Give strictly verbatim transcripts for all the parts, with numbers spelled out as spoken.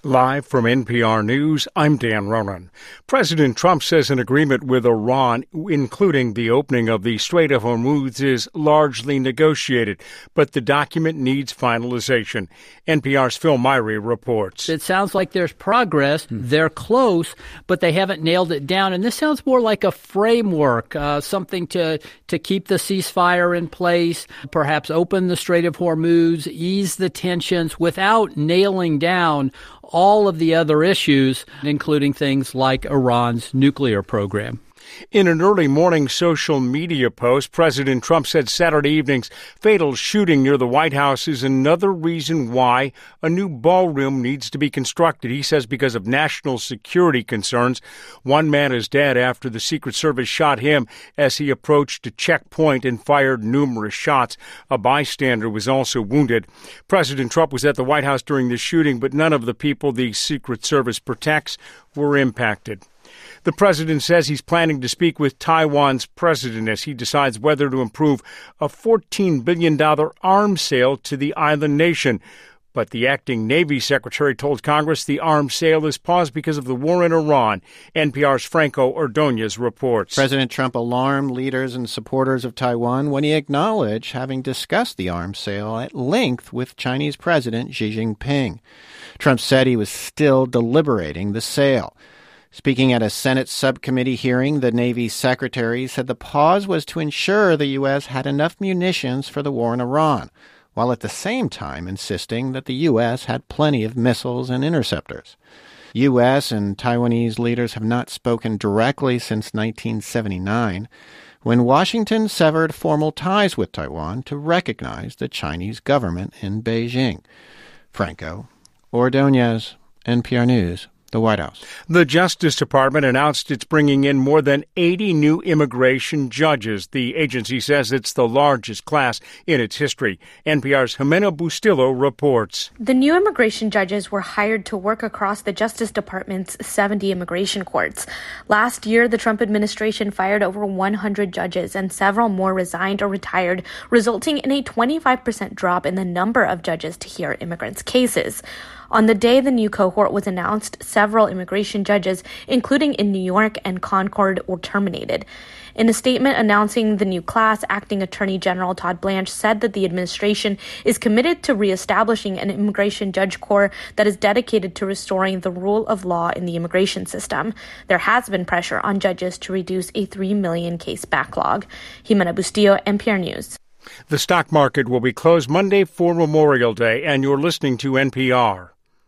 Live from N P R News, I'm Dan Ronan. President Trump says an agreement with Iran, including the opening of the Strait of Hormuz, is largely negotiated, but the document needs finalization. N P R's Phil Myrie reports. It sounds like there's progress. They're close, but they haven't nailed it down. And this sounds more like a framework, uh, something to, to keep the ceasefire in place, perhaps open the Strait of Hormuz, ease the tensions without nailing down all of the other issues, including things like Iran's nuclear program. In an early morning social media post, President Trump said Saturday evening's fatal shooting near the White House is another reason why a new ballroom needs to be constructed. He says because of national security concerns. One man is dead after the Secret Service shot him as he approached a checkpoint and fired numerous shots. A bystander was also wounded. President Trump was at the White House during the shooting, but none of the people the Secret Service protects were impacted. The president says he's planning to speak with Taiwan's president as he decides whether to approve a fourteen billion dollars arms sale to the island nation. But the acting Navy secretary told Congress the arms sale is paused because of the war in Iran. N P R's Franco Ordonez reports. President Trump alarmed leaders and supporters of Taiwan when he acknowledged having discussed the arms sale at length with Chinese President Xi Jinping. Trump said he was still deliberating the sale. Speaking at a Senate subcommittee hearing, the Navy secretary said the pause was to ensure the U S had enough munitions for the war in Iran, while at the same time insisting that the U S had plenty of missiles and interceptors. U S and Taiwanese leaders have not spoken directly since nineteen seventy-nine, when Washington severed formal ties with Taiwan to recognize the Chinese government in Beijing. Franco Ordonez, N P R News. The White House. The Justice Department announced it's bringing in more than eighty new immigration judges. The agency says it's the largest class in its history. N P R's Jimena Bustillo reports. The new immigration judges were hired to work across the Justice Department's seventy immigration courts. Last year, the Trump administration fired over one hundred judges and several more resigned or retired, resulting in a twenty-five percent drop in the number of judges to hear immigrants' cases. On the day the new cohort was announced, several immigration judges, including in New York and Concord, were terminated. In a statement announcing the new class, Acting Attorney General Todd Blanche said that the administration is committed to reestablishing an immigration judge corps that is dedicated to restoring the rule of law in the immigration system. There has been pressure on judges to reduce a three million case backlog. Jimena Bustillo, N P R News. The stock market will be closed Monday for Memorial Day, and you're listening to N P R.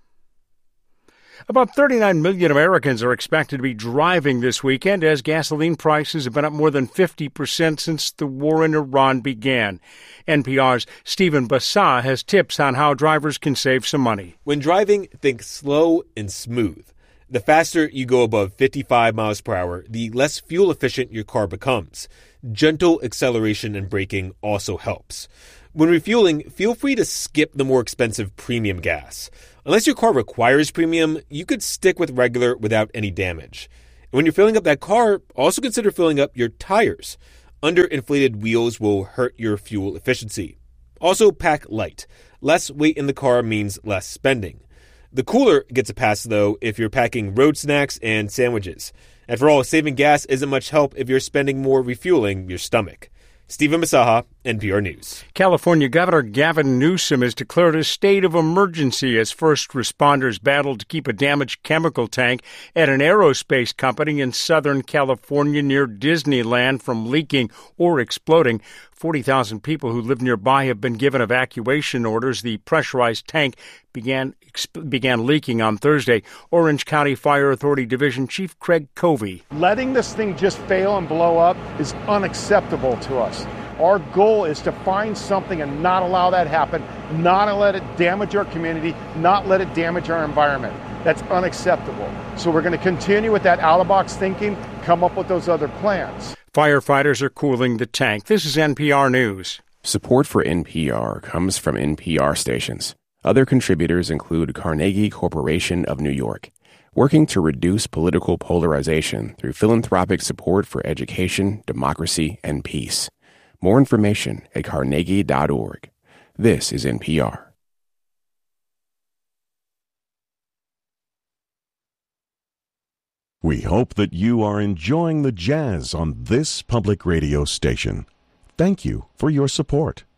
About thirty-nine million Americans are expected to be driving this weekend as gasoline prices have been up more than fifty percent since the war in Iran began. N P R's Stephen Bassah has tips on how drivers can save some money. When driving, think slow and smooth. The faster you go above fifty-five miles per hour, the less fuel efficient your car becomes. Gentle acceleration and braking also helps. When refueling, feel free to skip the more expensive premium gas. Unless your car requires premium, you could stick with regular without any damage. And when you're filling up that car, also consider filling up your tires. Underinflated wheels will hurt your fuel efficiency. Also, pack light. Less weight in the car means less spending. The cooler gets a pass, though, if you're packing road snacks and sandwiches. After all, saving gas isn't much help if you're spending more refueling your stomach. Stephen Bassah, N P R News. California Governor Gavin Newsom has declared a state of emergency as first responders battle to keep a damaged chemical tank at an aerospace company in Southern California near Disneyland from leaking or exploding. forty thousand people who live nearby have been given evacuation orders. The pressurized tank began began leaking on Thursday. Orange County Fire Authority Division Chief Craig Covey. Letting this thing just fail and blow up is unacceptable to us. Our goal is to find something and not allow that happen, not let it damage our community, not let it damage our environment. That's unacceptable. So we're going to continue with that out-of-box thinking, come up with those other plans. Firefighters are cooling the tank. This is N P R News. Support for N P R comes from N P R stations. Other contributors include Carnegie Corporation of New York, working to reduce political polarization through philanthropic support for education, democracy, and peace. More information at carnegie dot org. This is N P R. We hope that you are enjoying the jazz on this public radio station. Thank you for your support.